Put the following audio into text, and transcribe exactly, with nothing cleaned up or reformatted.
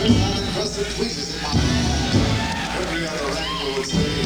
There's not a crust of tweezers in my Every other angle would say